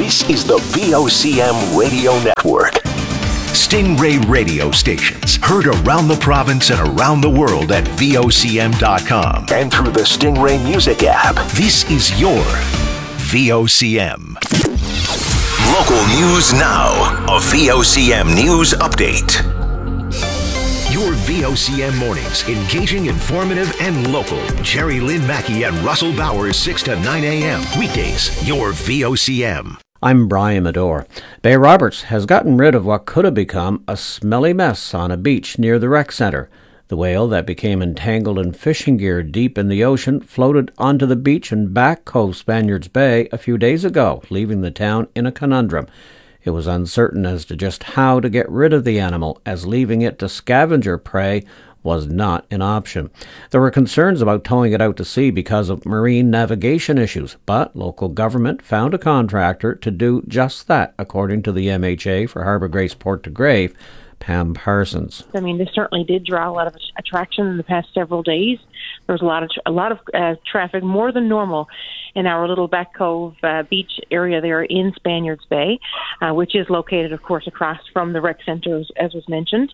This is the VOCM Radio Network. Stingray radio stations heard around the province and around the world at VOCM.com and through the Stingray Music app. This is your VOCM. Local news now. A VOCM news update. Your VOCM mornings, engaging, informative, and local. Jerry Lynn Mackey and Russell Bowers, 6 to 9 a.m. Weekdays, your VOCM. I'm Brian Medore. Bay Roberts has gotten rid of what could have become a smelly mess on a beach near the rec centre. The whale that became entangled in fishing gear deep in the ocean floated onto the beach in Back Cove, Spaniards Bay, a few days ago, leaving the town in a conundrum. It was uncertain as to just how to get rid of the animal, as leaving it to scavenger prey was not an option. There were concerns about towing it out to sea because of marine navigation issues, but local government found a contractor to do just that, according to the MHA for Harbour Grace Port de Grave, Pam Parsons. I mean, this certainly did draw a lot of attraction in the past several days. There was a lot of traffic, more than normal, in our little Back Cove beach area there in Spaniards Bay, which is located, of course, across from the rec centre, as was mentioned.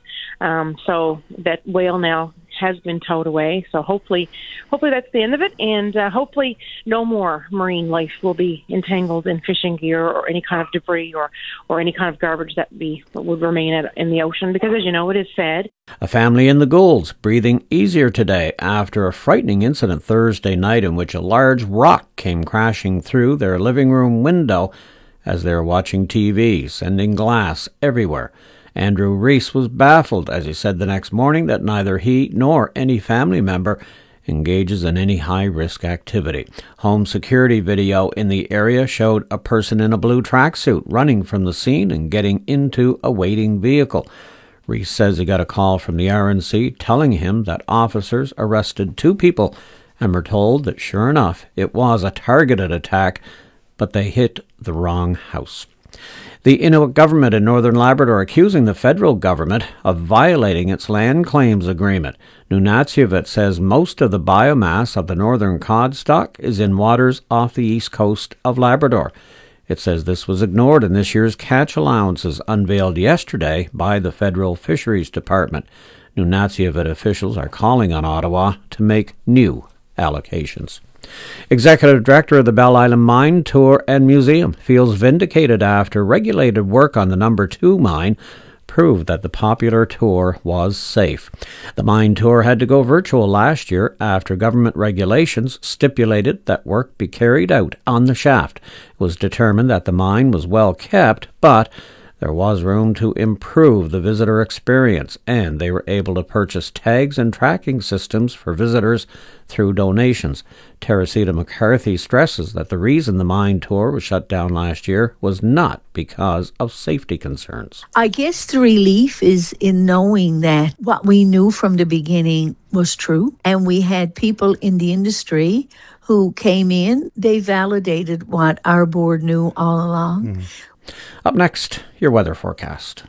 So that whale now has been towed away. So hopefully that's the end of it, and hopefully no more marine life will be entangled in fishing gear or any kind of debris or any kind of garbage that would remain in the ocean, because, as you know, it is sad. A family in the Goulds breathing easier today after a frightening incident Thursday night in which a large rock came crashing through their living room window as they were watching TV, sending glass everywhere. Andrew Reese was baffled as he said the next morning that neither he nor any family member engages in any high-risk activity. Home security video in the area showed a person in a blue tracksuit running from the scene and getting into a waiting vehicle. Reese says he got a call from the RNC telling him that officers arrested 2 people and were told that, sure enough, it was a targeted attack, but they hit the wrong house. The Inuit government in Northern Labrador accusing the federal government of violating its land claims agreement. Nunatsiavut says most of the biomass of the northern cod stock is in waters off the east coast of Labrador. It says this was ignored in this year's catch allowances unveiled yesterday by the Federal Fisheries Department. Nunatsiavut officials are calling on Ottawa to make new allocations. Executive Director of the Bell Island Mine, Tour and Museum feels vindicated after regulated work on the number 2 mine proved that the popular tour was safe. The mine tour had to go virtual last year after government regulations stipulated that work be carried out on the shaft. It was determined that the mine was well kept, but there was room to improve the visitor experience, and they were able to purchase tags and tracking systems for visitors through donations. Teresita McCarthy stresses that the reason the mine tour was shut down last year was not because of safety concerns. I guess the relief is in knowing that what we knew from the beginning was true, and we had people in the industry who came in. They validated what our board knew all along. Up next, your weather forecast.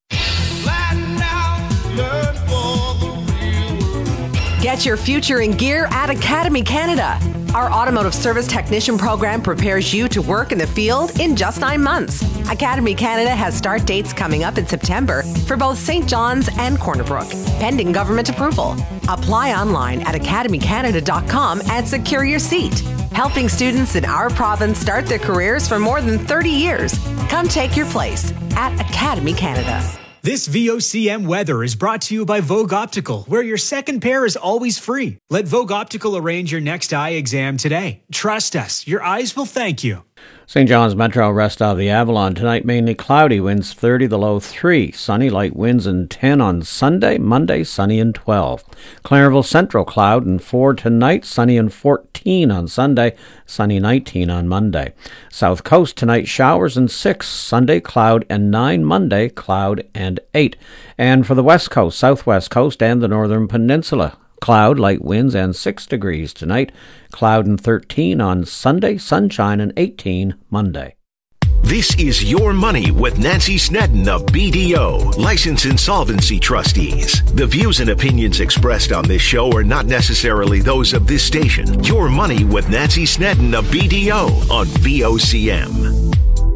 Get your future in gear at Academy Canada. Our automotive service technician program prepares you to work in the field in just 9 months. Academy Canada has start dates coming up in September for both St. John's and Corner Brook, pending government approval. Apply online at academycanada.com and secure your seat. Helping students in our province start their careers for more than 30 years. Come take your place at Academy Canada. This VOCM weather is brought to you by Vogue Optical, where your second pair is always free. Let Vogue Optical arrange your next eye exam today. Trust us, your eyes will thank you. St. John's Metro, rest of the Avalon. Tonight, mainly cloudy, winds 30, the low 3. Sunny, light winds and 10 on Sunday. Monday, sunny and 12. Clarenville Central, cloud and 4 tonight. Sunny and 14 on Sunday. Sunny 19 on Monday. South Coast, tonight, showers and 6. Sunday, cloud and 9. Monday, cloud and 8. And for the West Coast, Southwest Coast, and the Northern Peninsula, cloud, light winds, and 6 degrees tonight. Cloud and 13 on Sunday, sunshine and 18 Monday. This is Your Money with Nancy Snedden of BDO, Licensed Insolvency Trustees. The views and opinions expressed on this show are not necessarily those of this station. Your Money with Nancy Snedden of BDO on VOCM.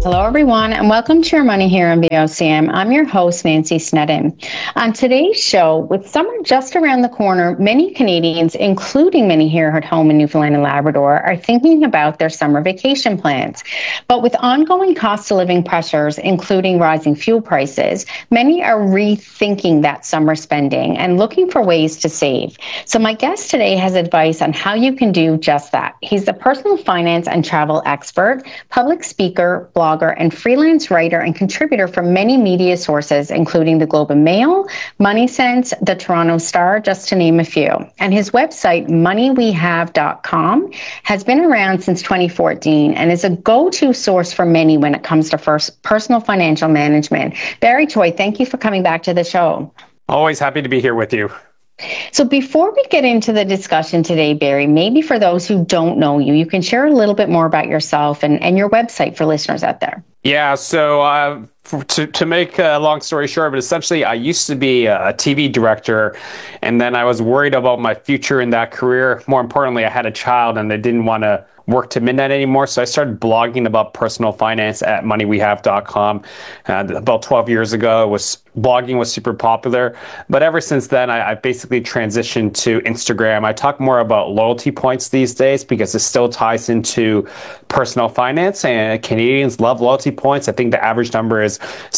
Hello, everyone, and welcome to Your Money here on VOCM. I'm your host, Nancy Snedden. On today's show, with summer just around the corner, many Canadians, including many here at home in Newfoundland and Labrador, are thinking about their summer vacation plans. But with ongoing cost of living pressures, including rising fuel prices, many are rethinking that summer spending and looking for ways to save. So my guest today has advice on how you can do just that. He's a personal finance and travel expert, public speaker, blogger, and freelance writer and contributor for many media sources, including the Globe and Mail, Money Sense, the Toronto Star, just to name a few. And his website, moneywehave.com, has been around since 2014 and is a go-to source for many when it comes to personal financial management. Barry Choi, thank you for coming back to the show. Always happy to be here with you. So before we get into the discussion today, Barry, maybe for those who don't know you, you can share a little bit more about yourself and your website for listeners out there. Yeah, so to make a long story short, but essentially I used to be a TV director, and then I was worried about my future in that career. More importantly, I had a child and I didn't want to work to midnight anymore. So I started blogging about personal finance at moneywehave.com. About 12 years ago, blogging was super popular. But ever since then, I basically transitioned to Instagram. I talk more about loyalty points these days because it still ties into personal finance, and Canadians love loyalty points. I think the average number is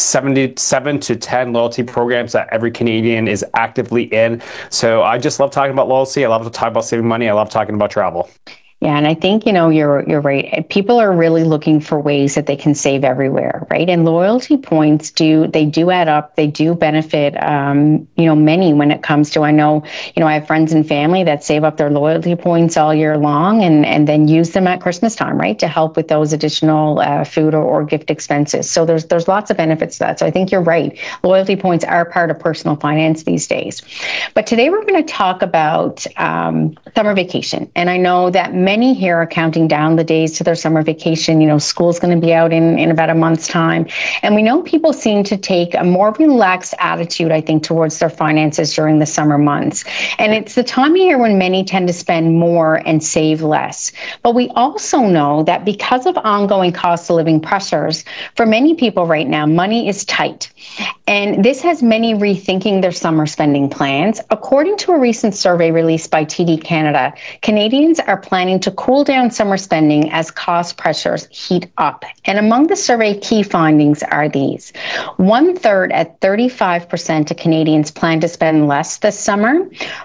77 to 10 loyalty programs that every Canadian is actively in. So I just love talking about loyalty. I love to talk about saving money. I love talking about travel. Yeah, and I think, you're right. People are really looking for ways that they can save everywhere, right? And loyalty points do add up. They do benefit, many when it comes to, I have friends and family that save up their loyalty points all year long and then use them at Christmas time, right? To help with those additional food or gift expenses. So there's lots of benefits to that. So I think you're right. Loyalty points are part of personal finance these days. But today we're going to talk about summer vacation. And I know that many here are counting down the days to their summer vacation. School's going to be out in about a month's time. And we know people seem to take a more relaxed attitude, I think, towards their finances during the summer months. And it's the time of year when many tend to spend more and save less. But we also know that because of ongoing cost of living pressures, for many people right now, money is tight. And this has many rethinking their summer spending plans. According to a recent survey released by TD Canada, Canadians are planning to cool down summer spending as cost pressures heat up. And among the survey key findings are these. 1/3 at 35% of Canadians plan to spend less this summer.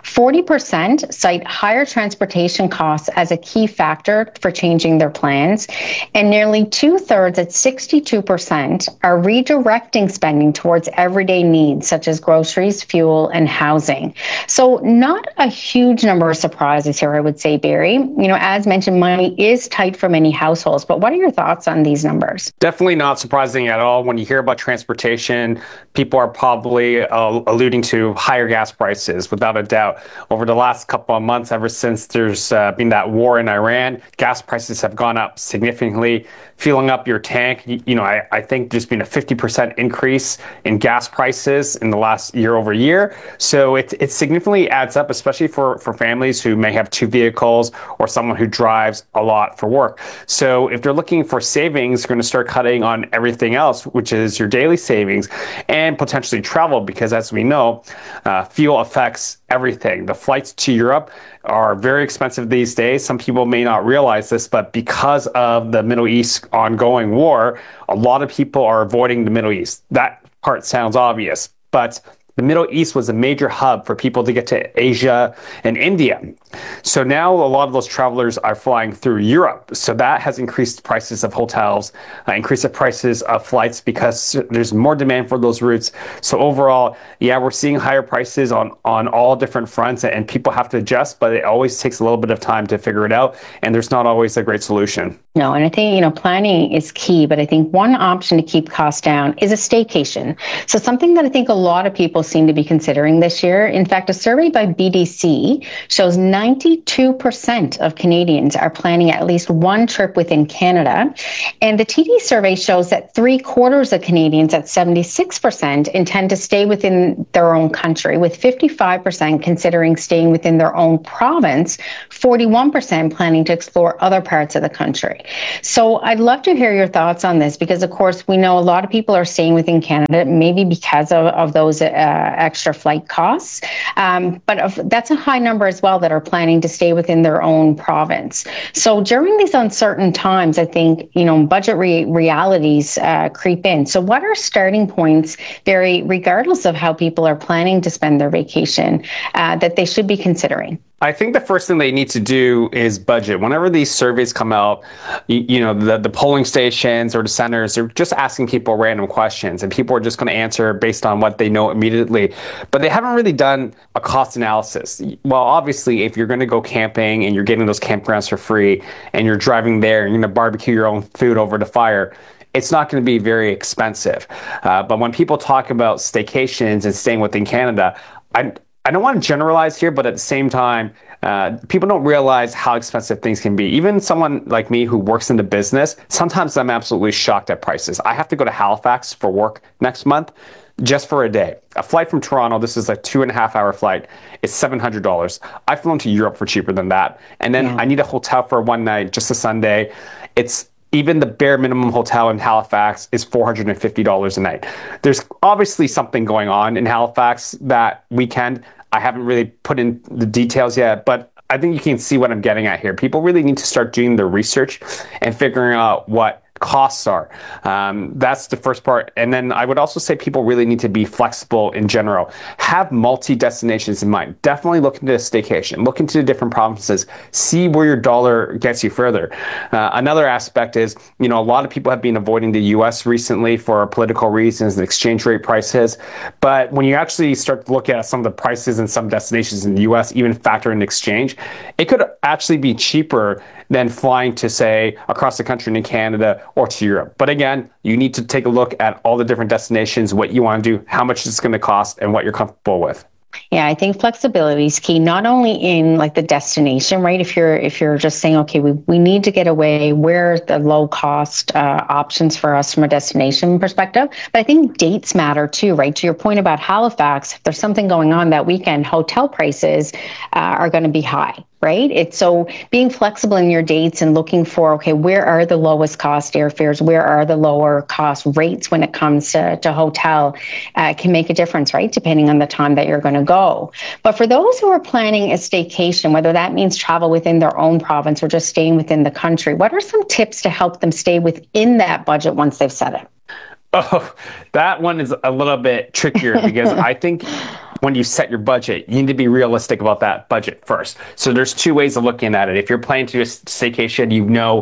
40% cite higher transportation costs as a key factor for changing their plans. And nearly 2/3 at 62% are redirecting spending towards everyday needs such as groceries, fuel, and housing. So not a huge number of surprises here, I would say, Barry. As mentioned, money is tight for many households, but what are your thoughts on these numbers? Definitely not surprising at all. When you hear about transportation, people are probably alluding to higher gas prices, without a doubt. Over the last couple of months, ever since there's been that war in Iran, gas prices have gone up significantly. Filling up your tank, I think there's been a 50% increase in gas prices in the last year over year. So it significantly adds up, especially for families who may have two vehicles or someone who drives a lot for work. So if they're looking for savings, they're going to start cutting on everything else, which is your daily savings and potentially travel, because as we know, fuel affects everything. The flights to Europe are very expensive these days. Some people may not realize this, but because of the Middle East ongoing war, a lot of people are avoiding the Middle East. That part sounds obvious, but the Middle East was a major hub for people to get to Asia and India. So now a lot of those travelers are flying through Europe. So that has increased prices of hotels, increased the prices of flights because there's more demand for those routes. So overall, yeah, we're seeing higher prices on all different fronts, and people have to adjust, but it always takes a little bit of time to figure it out. And there's not always a great solution. No, and I think, planning is key, but I think one option to keep costs down is a staycation. So something that I think a lot of people seem to be considering this year. In fact, a survey by BDC shows 92% of Canadians are planning at least one trip within Canada. And the TD survey shows that 3/4 of Canadians at 76% intend to stay within their own country, with 55% considering staying within their own province, 41% planning to explore other parts of the country. country. So I'd love to hear your thoughts on this, because of course we know a lot of people are staying within Canada, maybe because of those extra flight costs. But that's a high number as well that are planning to stay within their own province. So during these uncertain times, I think, budget realities creep in. So what are starting points, regardless of how people are planning to spend their vacation, that they should be considering? I think the first thing they need to do is budget. Whenever these surveys come out, the polling stations or the centers are just asking people random questions, and people are just going to answer based on what they know immediately. But they haven't really done a cost analysis. Well, obviously, if you're going to go camping and you're getting those campgrounds for free, and you're driving there and you're going to barbecue your own food over the fire, it's not going to be very expensive. But when people talk about staycations and staying within Canada, I don't want to generalize here, but at the same time, people don't realize how expensive things can be. Even someone like me who works in the business, sometimes I'm absolutely shocked at prices. I have to go to Halifax for work next month just for a day. A flight from Toronto, this is a 2.5-hour flight, is $700. I've flown to Europe for cheaper than that. And then I need a hotel for one night, just a Sunday. Even the bare minimum hotel in Halifax is $450 a night. There's obviously something going on in Halifax that weekend. I haven't really put in the details yet, but I think you can see what I'm getting at here. People really need to start doing their research and figuring out what costs are. That's the first part. And then I would also say people really need to be flexible in general. Have multi-destinations in mind. Definitely look into a staycation. Look into the different provinces. See where your dollar gets you further. Another aspect is, a lot of people have been avoiding the U.S. recently for political reasons and exchange rate prices. But when you actually start to look at some of the prices in some destinations in the U.S., even factor in exchange, it could actually be cheaper than flying to, say, across the country in Canada or to Europe. But again, you need to take a look at all the different destinations, what you want to do, how much it's going to cost, and what you're comfortable with. Yeah, I think flexibility is key, not only in the destination, right? If you're just saying, okay, we need to get away, where are the low cost options for us from a destination perspective? But I think dates matter too, right? To your point about Halifax, if there's something going on that weekend, hotel prices are going to be high. Right? It's so being flexible in your dates and looking for, okay, where are the lowest cost airfares? Where are the lower cost rates when it comes to hotel can make a difference, right? Depending on the time that you're going to go. But for those who are planning a staycation, whether that means travel within their own province or just staying within the country, what are some tips to help them stay within that budget once they've set it? Oh, that one is a little bit trickier because I think when you set your budget, you need to be realistic about that budget first. So there's two ways of looking at it. If you're planning to do a staycation,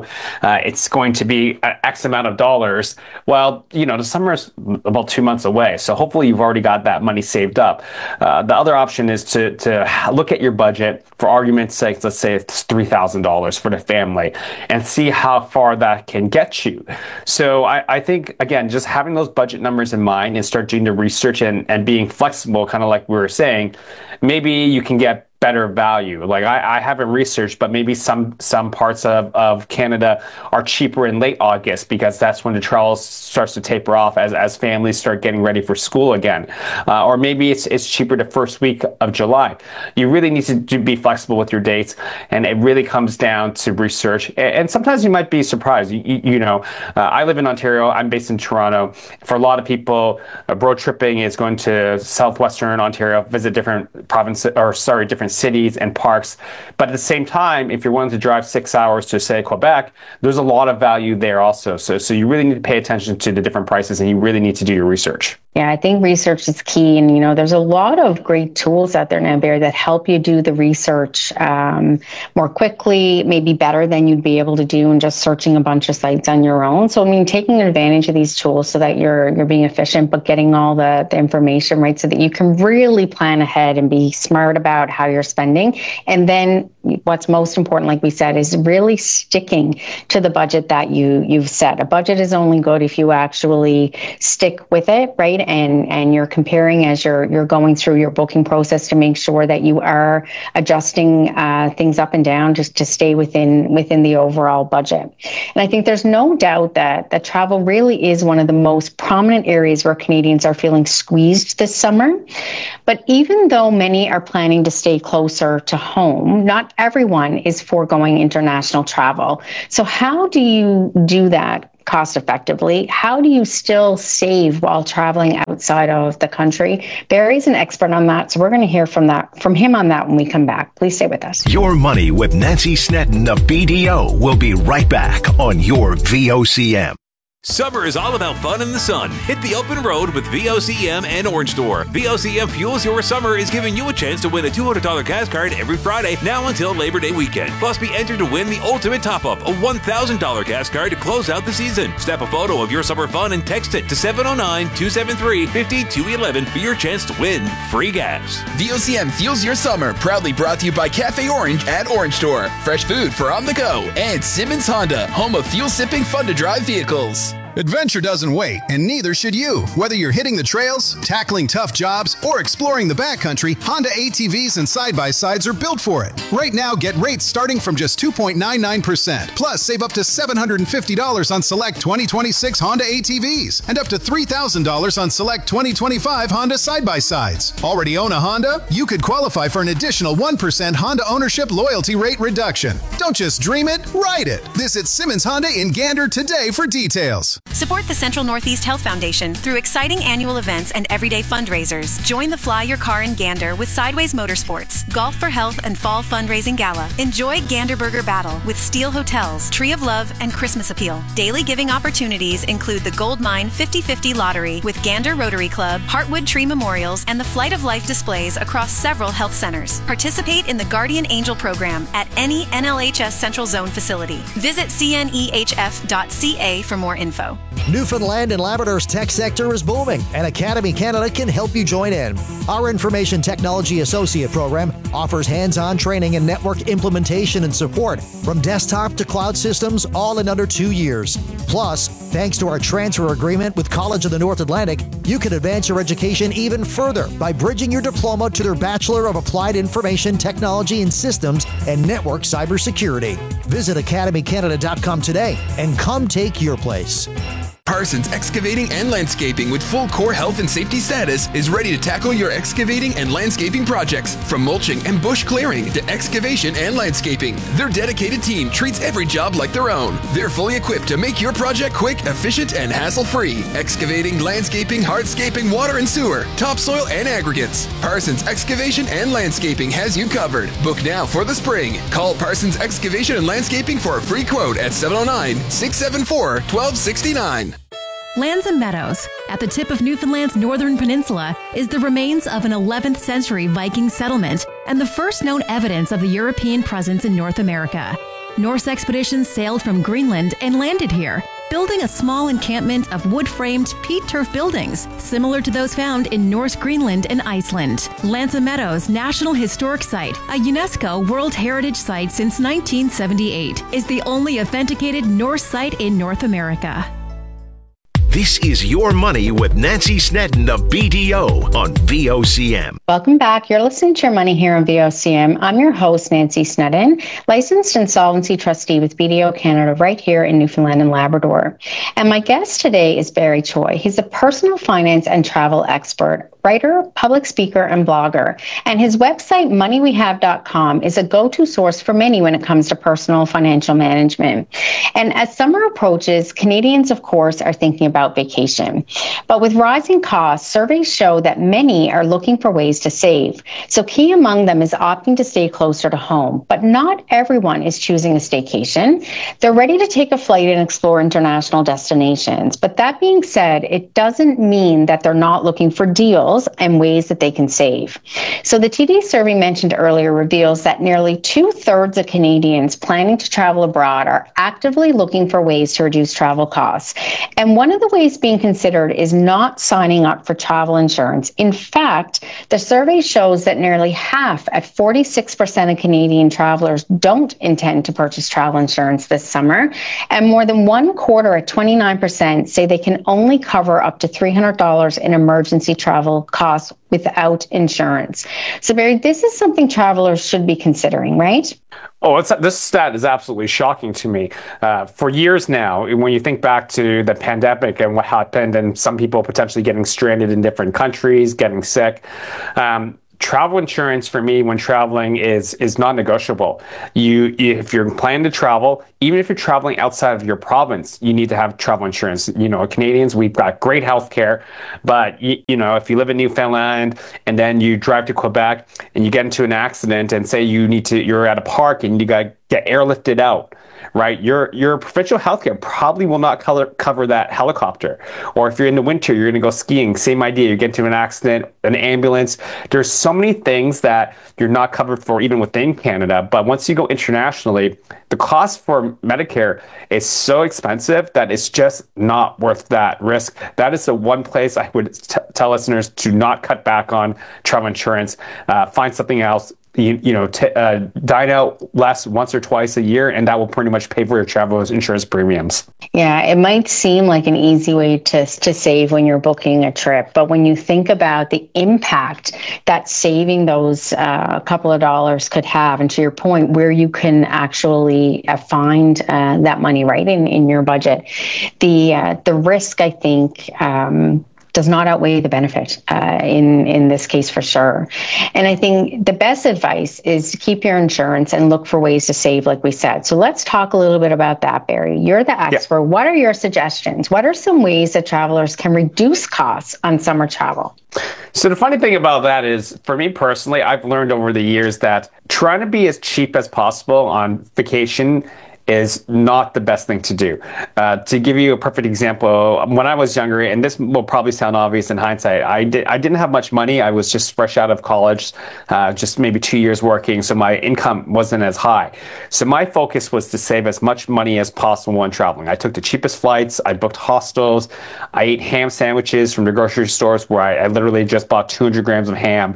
it's going to be X amount of dollars. Well, the summer is about 2 months away. So hopefully you've already got that money saved up. The other option is to look at your budget. For argument's sake, let's say it's $3,000 for the family and see how far that can get you. So I think, again, just having those budget numbers in mind and start doing the research and being flexible, kind of like we were saying, maybe you can get better value. Like I haven't researched, but maybe some parts of Canada are cheaper in late August because that's when the travel starts to taper off as families start getting ready for school again. Or maybe it's cheaper the first week of July. You really need to be flexible with your dates, and it really comes down to research. And sometimes you might be surprised. I live in Ontario. I'm based in Toronto. For a lot of people, road tripping is going to southwestern Ontario, visit different provinces, different cities and parks. But at the same time, if you're willing to drive 6 hours to, say, Quebec, there's a lot of value there also. So you really need to pay attention to the different prices, and you really need to do your research. Yeah, I think research is key. And, there's a lot of great tools out there now, Barry, that help you do the research more quickly, maybe better than you'd be able to do in just searching a bunch of sites on your own. So, taking advantage of these tools so that you're being efficient, but getting all the information, right, so that you can really plan ahead and be smart about how you're spending. And then what's most important, like we said, is really sticking to the budget that you've set. A budget is only good if you actually stick with it, right? and you're comparing as you're going through your booking process to make sure that you are adjusting things up and down just to stay within the overall budget. And I think there's no doubt that travel really is one of the most prominent areas where Canadians are feeling squeezed this summer. But even though many are planning to stay closer to home, not everyone is foregoing international travel. So how do you do that cost effectively? How do you still save while traveling outside of the country? Barry's an expert on that, so we're going to hear from him on that when we come back. Please stay with us. Your Money with Nancy Snedden of BDO will be right back on your VOCM. Summer is all about fun in the sun. Hit the open road with VOCM and Orange Store. VOCM Fuels Your Summer is giving you a chance to win a $200 gas card every Friday now until Labor Day weekend. Plus, be entered to win the ultimate top-up, a $1,000 gas card to close out the season. Snap a photo of your summer fun and text it to 709-273-5211 for your chance to win free gas. VOCM Fuels Your Summer, proudly brought to you by Cafe Orange at Orange Store. Fresh food for on the go. And Simmons Honda, home of fuel-sipping, fun-to-drive vehicles. Adventure doesn't wait, and neither should you. Whether you're hitting the trails, tackling tough jobs, or exploring the backcountry, Honda ATVs and side-by-sides are built for it. Right now, get rates starting from just 2.99%. Plus, save up to $750 on select 2026 Honda ATVs and up to $3,000 on select 2025 Honda side-by-sides. Already own a Honda? You could qualify for an additional 1% Honda ownership loyalty rate reduction. Don't just dream it, ride it. Visit Simmons Honda in Gander today for details. Support the Central Northeast Health Foundation through exciting annual events and everyday fundraisers. Join the Fly Your Car in Gander with Sideways Motorsports, Golf for Health and Fall Fundraising Gala. Enjoy Gander Burger Battle with Steel Hotels, Tree of Love, and Christmas Appeal. Daily giving opportunities include the Gold Mine 50/50 Lottery with Gander Rotary Club, Heartwood Tree Memorials, and the Flight of Life displays across several health centers. Participate in the Guardian Angel program at any NLHS Central Zone facility. Visit cnehf.ca for more info. Newfoundland and Labrador's tech sector is booming, and Academy Canada can help you join in. Our Information Technology Associate program offers hands-on training and network implementation and support from desktop to cloud systems, all in under 2 years. Plus, thanks to our transfer agreement with College of the North Atlantic, you can advance your education even further by bridging your diploma to their Bachelor of Applied Information Technology and Systems and Network Cybersecurity. Visit academycanada.com today and come take your place. Parsons Excavating and Landscaping with full core health and safety status is ready to tackle your excavating and landscaping projects, from mulching and bush clearing to excavation and landscaping. Their dedicated team treats every job like their own. They're fully equipped to make your project quick, efficient, and hassle-free. Excavating, landscaping, hardscaping, water and sewer, topsoil, and aggregates. Parsons Excavation and Landscaping has you covered. Book now for the spring. Call Parsons Excavation and Landscaping for a free quote at 709-674-1269. Lands and Meadows, at the tip of Newfoundland's northern peninsula, is the remains of an 11th century Viking settlement and the first known evidence of the European presence in North America. Norse expeditions sailed from Greenland and landed here, building a small encampment of wood-framed peat turf buildings, similar to those found in Norse Greenland and Iceland. Lands Meadows National Historic Site, a UNESCO World Heritage Site since 1978, is the only authenticated Norse site in North America. This is Your Money with Nancy Snedden of BDO on VOCM. Welcome back. You're listening to Your Money here on VOCM. I'm your host, Nancy Snedden, licensed insolvency trustee with BDO Canada right here in Newfoundland and Labrador. And my guest today is Barry Choi. He's a personal finance and travel expert, writer, public speaker, and blogger. And his website, moneywehave.com, is a go-to source for many when it comes to personal financial management. And as summer approaches, Canadians, of course, are thinking about vacation. But with rising costs, surveys show that many are looking for ways to save. So key among them is opting to stay closer to home. But not everyone is choosing a staycation. They're ready to take a flight and explore international destinations. But that being said, it doesn't mean that they're not looking for deals and ways that they can save. So the TD survey mentioned earlier reveals that nearly 2/3 of Canadians planning to travel abroad are actively looking for ways to reduce travel costs. And one of the the ways being considered is not signing up for travel insurance. In fact, the survey shows that nearly half, at 46% of Canadian travelers, don't intend to purchase travel insurance this summer. And more than one quarter, at 29%, say they can only cover up to $300 in emergency travel costs without insurance. So, Barry, this is something travelers should be considering, right? Oh, this stat is absolutely shocking to me. For years now, when you think back to the pandemic and what happened, and some people potentially getting stranded in different countries, getting sick, travel insurance for me when traveling is non-negotiable. If you're planning to travel, even if you're traveling outside of your province, you need to have travel insurance. You know, Canadians, we've got great healthcare, but you know, if you live in Newfoundland and then you drive to Quebec and you get into an accident and say you're at a park and you got to get airlifted out, right? Your provincial healthcare probably will not cover that helicopter. Or if you're in the winter, you're going to go skiing, same idea. You get into an accident, an ambulance. There's so many things that you're not covered for even within Canada. But once you go internationally, the cost for Medicare is so expensive that it's just not worth that risk. That is the one place I would tell listeners to not cut back on travel insurance. Find something else. Dine out less once or twice a year, and that will pretty much pay for your travel insurance premiums. Yeah, it might seem like an easy way to save when you're booking a trip, but when you think about the impact that saving those couple of dollars could have, and to your point, where you can actually find that money right in your budget, the risk, I think, does not outweigh the benefit in this case for sure. And I think the best advice is to keep your insurance and look for ways to save, like we said. So let's talk a little bit about that, Barry. You're the expert. Yeah. What are your suggestions? What are some ways that travelers can reduce costs on summer travel? So the funny thing about that is, for me personally, I've learned over the years that trying to be as cheap as possible on vacation is not the best thing to do. To give you a perfect example, when I was younger, and this will probably sound obvious in hindsight, I didn't have much money. I was just fresh out of college, just maybe 2 years working, so my income wasn't as high. So my focus was to save as much money as possible when traveling. I took the cheapest flights, I booked hostels, I ate ham sandwiches from the grocery stores where I literally just bought 200 grams of ham.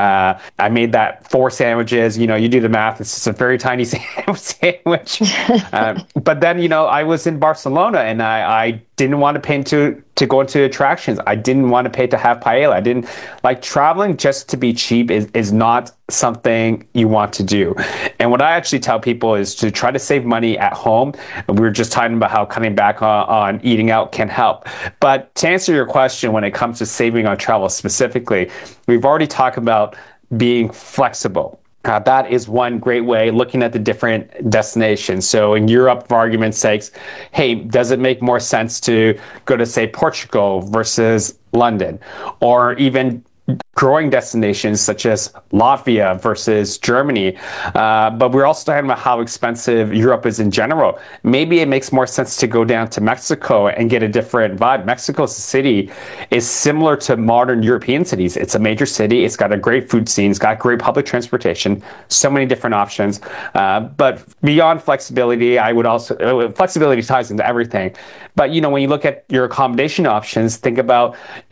I made that 4 sandwiches. You do the math, it's just a very tiny sandwich. But then, I was in Barcelona and I didn't want to pay to go into attractions. I didn't want to pay to have paella. I didn't like traveling just to be cheap is not something you want to do. And what I actually tell people is to try to save money at home. We were just talking about how cutting back on eating out can help. But to answer your question, when it comes to saving on travel specifically, we've already talked about being flexible. That is one great way, looking at the different destinations. So in Europe, for argument's sakes, hey, does it make more sense to go to, say, Portugal versus London? Or even growing destinations such as Latvia versus Germany. But we're also talking about how expensive Europe is in general. Maybe it makes more sense to go down to Mexico and get a different vibe. Mexico City is similar to modern European cities. It's a major city. It's got a great food scene. It's got great public transportation. So many different options. But beyond flexibility, I would also, flexibility ties into everything. But, when you look at your accommodation options, think about,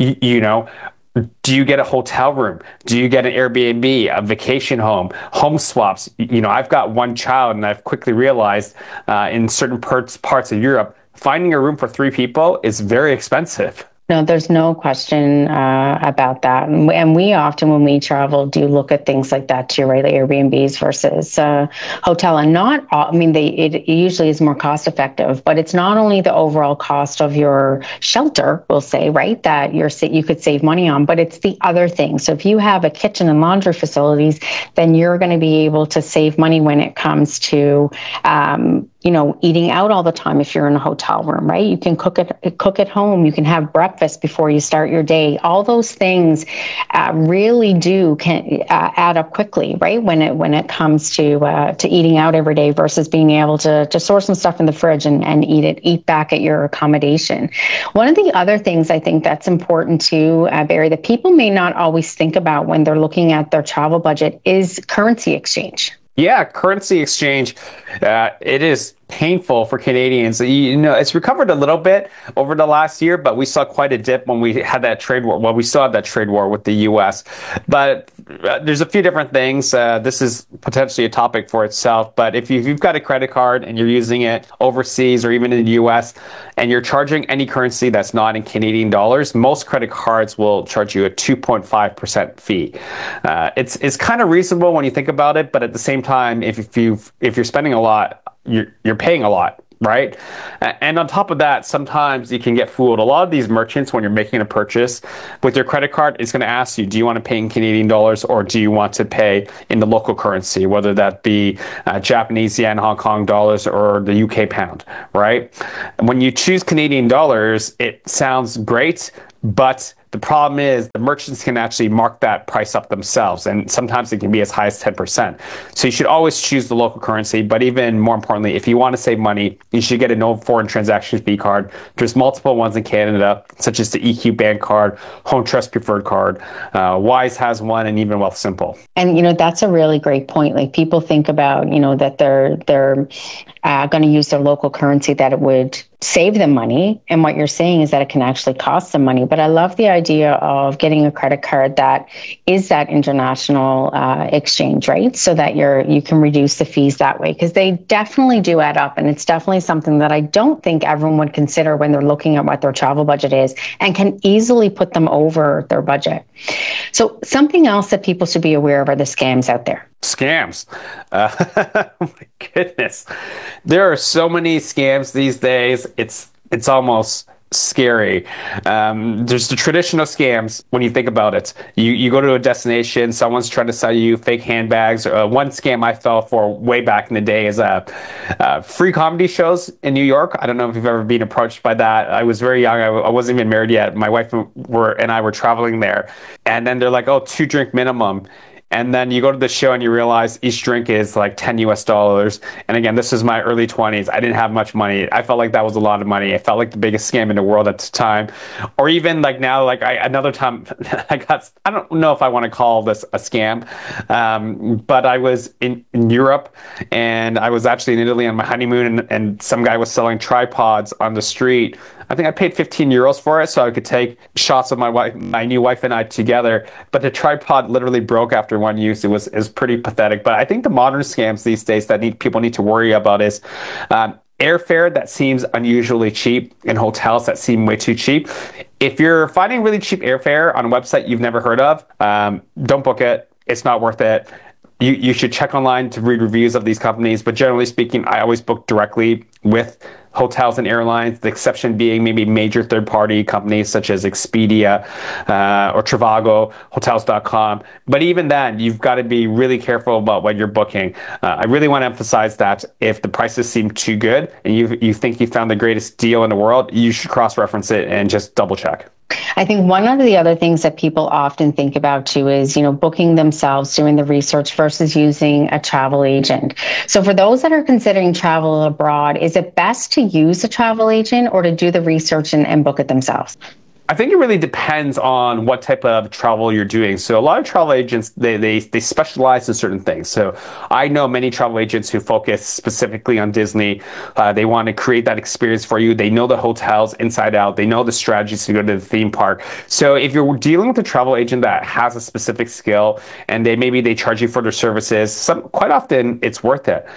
do you get a hotel room? Do you get an Airbnb, a vacation home swaps? I've got one child, and I've quickly realized in certain parts of Europe, finding a room for 3 people is very expensive. No, there's no question about that. And we often, when we travel, do look at things like that too, right? Like Airbnbs versus hotel. And it usually is more cost effective, but it's not only the overall cost of your shelter, we'll say, right, that you could save money on, but it's the other things. So if you have a kitchen and laundry facilities, then you're going to be able to save money when it comes to eating out all the time. If you're in a hotel room, right, you can cook at home. You can have breakfast before you start your day. All those things really can add up quickly, right? When it comes to eating out every day versus being able to store some stuff in the fridge and eat back at your accommodation. One of the other things I think that's important too, Barry, that people may not always think about when they're looking at their travel budget is currency exchange. Yeah, currency exchange, it is painful for Canadians. You know, it's recovered a little bit over the last year, but we saw quite a dip when we had that trade war. Well, we still have that trade war with the U.S., but there's a few different things. This is potentially a topic for itself, but if you've got a credit card and you're using it overseas or even in the U.S. and you're charging any currency that's not in Canadian dollars, most credit cards will charge you a 2.5% fee. It's kind of reasonable when you think about it, but at the same time, if you're spending a lot, you're paying a lot, right? And on top of that, sometimes you can get fooled. A lot of these merchants, when you're making a purchase with your credit card, it's going to ask you, do you want to pay in Canadian dollars or do you want to pay in the local currency, whether that be Japanese yen, Hong Kong dollars, or the UK pound, right? When you choose Canadian dollars, it sounds great, but the problem is the merchants can actually mark that price up themselves, and sometimes it can be as high as 10%. So you should always choose the local currency, but even more importantly, if you want to save money, you should get a no foreign transaction fee card. There's multiple ones in Canada, such as the EQ Bank card, Home Trust Preferred card, Wise has one, and even Wealthsimple. And, you know, that's a really great point. Like, people think about, you know, that they're going to use their local currency, that it would save them money. And what you're saying is that it can actually cost them money. But I love the idea of getting a credit card that is that international exchange, right? So that you can reduce the fees that way, because they definitely do add up. And it's definitely something that I don't think everyone would consider when they're looking at what their travel budget is, and can easily put them over their budget. So something else that people should be aware of are the scams out there. Scams. Oh my goodness. There are so many scams these days. It's almost scary. There's the traditional scams when you think about it. You go to a destination, someone's trying to sell you fake handbags. One scam I fell for way back in the day is free comedy shows in New York. I don't know if you've ever been approached by that. I was very young. I wasn't even married yet. My wife and I were traveling there. And then they're like, oh, 2-drink minimum. And then you go to the show and you realize each drink is like $10 US. And again, this is my early 20s. I didn't have much money. I felt like that was a lot of money. It felt like the biggest scam in the world at the time. Or even like now, like another time I don't know if I want to call this a scam, but I was in Europe, and I was actually in Italy on my honeymoon, and some guy was selling tripods on the street. I think I paid 15 euros for it so I could take shots of my new wife and I together. But the tripod literally broke after one use. It was pretty pathetic. But I think the modern scams these days that people need to worry about is airfare that seems unusually cheap and hotels that seem way too cheap. If you're finding really cheap airfare on a website you've never heard of, don't book it. It's not worth it. You should check online to read reviews of these companies. But generally speaking, I always book directly with hotels and airlines, the exception being maybe major third-party companies such as Expedia or Trivago, Hotels.com. But even then, you've got to be really careful about what you're booking. I really want to emphasize that if the prices seem too good and you think you found the greatest deal in the world, you should cross-reference it and just double-check. I think one of the other things that people often think about too is, you know, booking themselves, doing the research versus using a travel agent. So for those that are considering travel abroad, is it best to use a travel agent or to do the research and book it themselves? I think it really depends on what type of travel you're doing. So a lot of travel agents, they specialize in certain things. So I know many travel agents who focus specifically on Disney. They want to create that experience for you. They know the hotels inside out. They know the strategies to go to the theme park. So if you're dealing with a travel agent that has a specific skill and maybe they charge you for their services, quite often it's worth it.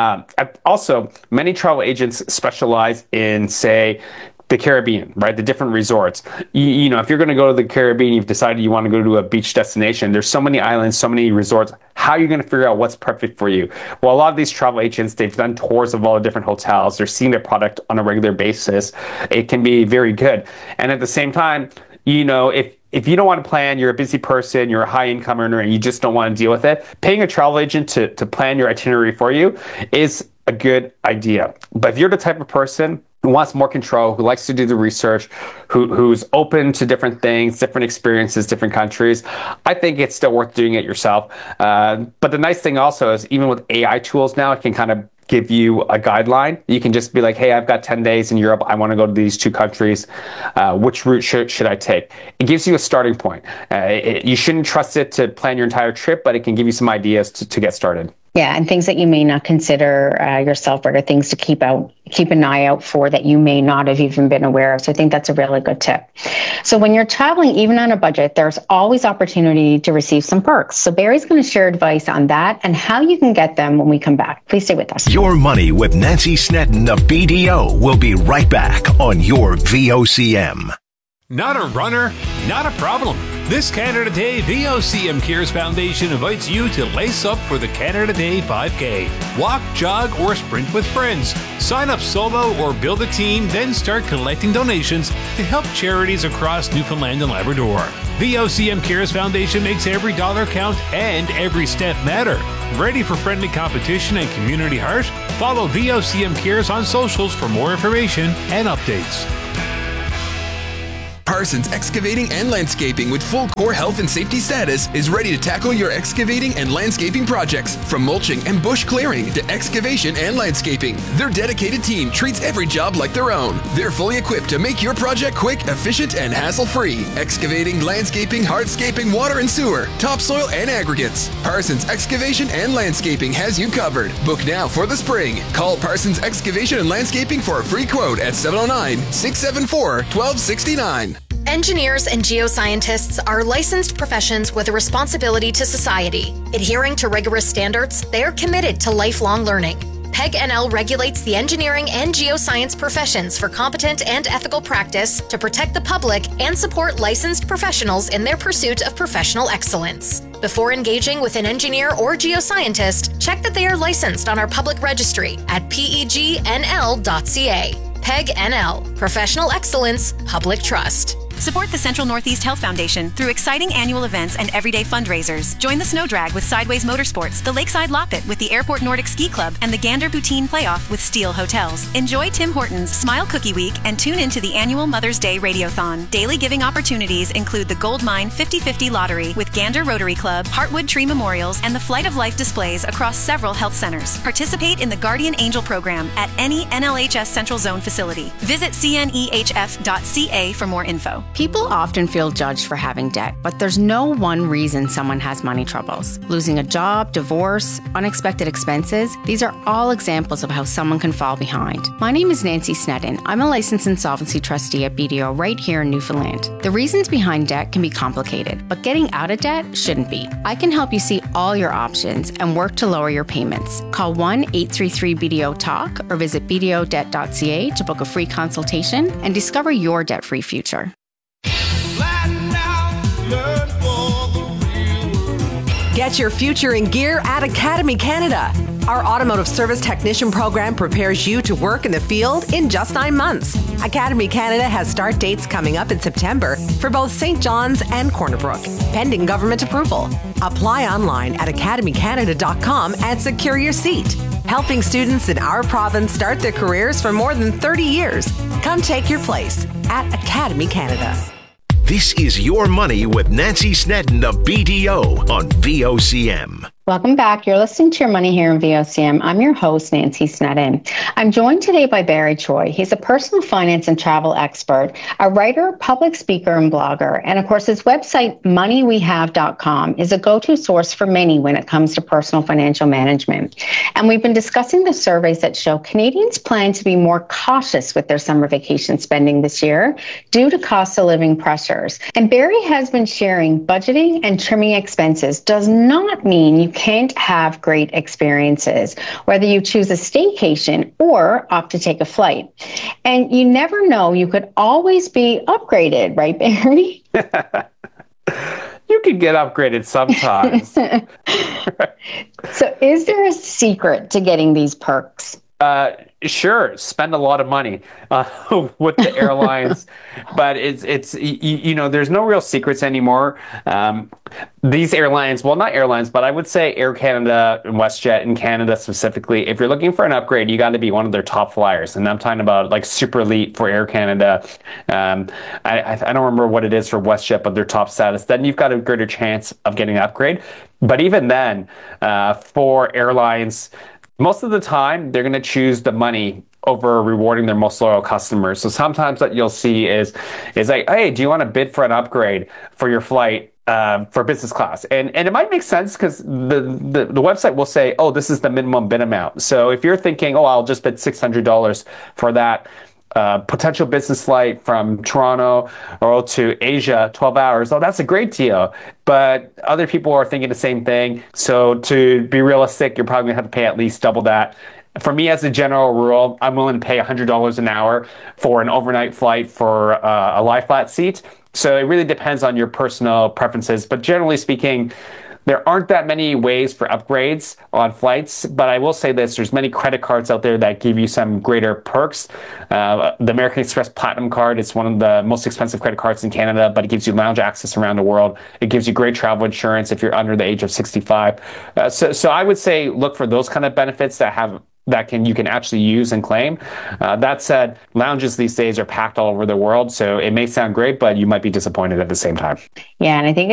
Also, many travel agents specialize in, say, the Caribbean, right? The different resorts. You know, if you're going to go to the Caribbean, you've decided you want to go to a beach destination. There's so many islands, so many resorts. How are you going to figure out what's perfect for you? Well, a lot of these travel agents, they've done tours of all the different hotels. They're seeing their product on a regular basis. It can be very good. And at the same time, you know, if you don't want to plan, you're a busy person, you're a high income earner, and you just don't want to deal with it, paying a travel agent to plan your itinerary for you is a good idea. But if you're the type of person who wants more control, who likes to do the research, who's open to different things, different experiences, different countries, I think it's still worth doing it yourself. But the nice thing also is, even with AI tools now, it can kind of give you a guideline. You can just be like, hey, I've got 10 days in Europe. I want to go to these 2 countries. Which route should I take? It gives you a starting point. You shouldn't trust it to plan your entire trip, but it can give you some ideas to get started. Yeah, and things that you may not consider yourself, or things to keep an eye out for that you may not have even been aware of. So I think that's a really good tip. So when you're traveling, even on a budget, there's always opportunity to receive some perks. So Barry's going to share advice on that and how you can get them when we come back. Please stay with us. Your Money with Nancy Snedden of BDO will be right back on your VOCM. Not a runner? Not a problem. This Canada Day, VOCM Cares Foundation invites you to lace up for the Canada Day 5K. Walk, jog, or sprint with friends. Sign up solo or build a team, then start collecting donations to help charities across Newfoundland and Labrador. VOCM Cares Foundation makes every dollar count and every step matter. Ready for friendly competition and community heart? Follow VOCM Cares on socials for more information and updates. Parsons Excavating and Landscaping with full core health and safety status is ready to tackle your excavating and landscaping projects. From mulching and bush clearing to excavation and landscaping, their dedicated team treats every job like their own. They're fully equipped to make your project quick, efficient, and hassle-free. Excavating, landscaping, hardscaping, water and sewer, topsoil, and aggregates. Parsons Excavation and Landscaping has you covered. Book now for the spring. Call Parsons Excavation and Landscaping for a free quote at 709-674-1269. Engineers and geoscientists are licensed professions with a responsibility to society. Adhering to rigorous standards, they are committed to lifelong learning. PEG NL regulates the engineering and geoscience professions for competent and ethical practice to protect the public and support licensed professionals in their pursuit of professional excellence. Before engaging with an engineer or geoscientist, check that they are licensed on our public registry at pegnl.ca. PEG NL, Professional Excellence, Public Trust. Support the Central Northeast Health Foundation through exciting annual events and everyday fundraisers. Join the Snow Drag with Sideways Motorsports, the Lakeside Loppet with the Airport Nordic Ski Club, and the Gander Poutine Playoff with Steel Hotels. Enjoy Tim Hortons Smile Cookie Week and tune into the annual Mother's Day Radiothon. Daily giving opportunities include the Gold Mine 50/50 Lottery with Gander Rotary Club, Heartwood Tree Memorials, and the Flight of Life displays across several health centers. Participate in the Guardian Angel program at any NLHS Central Zone facility. Visit cnehf.ca for more info. People often feel judged for having debt, but there's no one reason someone has money troubles. Losing a job, divorce, unexpected expenses, these are all examples of how someone can fall behind. My name is Nancy Snedden. I'm a licensed insolvency trustee at BDO right here in Newfoundland. The reasons behind debt can be complicated, but getting out of debt shouldn't be. I can help you see all your options and work to lower your payments. Call 1-833-BDO-TALK or visit bdodebt.ca to book a free consultation and discover your debt-free future. Get your future in gear at Academy Canada. Our automotive service technician program prepares you to work in the field in just 9 months. Academy Canada has start dates coming up in September for both St. John's and Corner Brook, pending government approval. Apply online at academycanada.com and secure your seat. Helping students in our province start their careers for more than 30 years. Come take your place at Academy Canada. This is Your Money with Nancy Snedden of BDO on VOCM. Welcome back. You're listening to Your Money here in VOCM. I'm your host, Nancy Snedden. I'm joined today by Barry Choi. He's a personal finance and travel expert, a writer, public speaker, and blogger. And of course, his website, moneywehave.com, is a go-to source for many when it comes to personal financial management. And we've been discussing the surveys that show Canadians plan to be more cautious with their summer vacation spending this year due to cost of living pressures. And Barry has been sharing budgeting and trimming expenses does not mean you can't have great experiences, whether you choose a staycation or opt to take a flight. And you never know, you could always be upgraded, right, Barry? You could get upgraded sometimes. So is there a secret to getting these perks? Sure, spend a lot of money with the airlines, but it's you know, there's no real secrets anymore. These airlines, well, not airlines, but I would say Air Canada and WestJet in Canada specifically, if you're looking for an upgrade, you got to be one of their top flyers. And I'm talking about like Super Elite for Air Canada. I don't remember what it is for WestJet, but their top status. Then you've got a greater chance of getting an upgrade. But even then, for airlines, most of the time, they're going to choose the money over rewarding their most loyal customers. So sometimes what you'll see is like, hey, do you want to bid for an upgrade for your flight for business class. And it might make sense because the website will say, oh, this is the minimum bid amount. So if you're thinking, oh, I'll just bid $600 for that potential business flight from Toronto or to Asia, 12 hours, oh, that's a great deal. But other people are thinking the same thing. So to be realistic, you're probably going to have to pay at least double that. For me, as a general rule, I'm willing to pay $100 an hour for an overnight flight for a lie flat seat. So it really depends on your personal preferences. But generally speaking, there aren't that many ways for upgrades on flights, but I will say this, there's many credit cards out there that give you some greater perks. The American Express Platinum card is one of the most expensive credit cards in Canada, but it gives you lounge access around the world. It gives you great travel insurance if you're under the age of 65. So I would say look for those kind of benefits you can actually use and claim. That said, lounges these days are packed all over the world, so it may sound great, but you might be disappointed at the same time. Yeah, and I think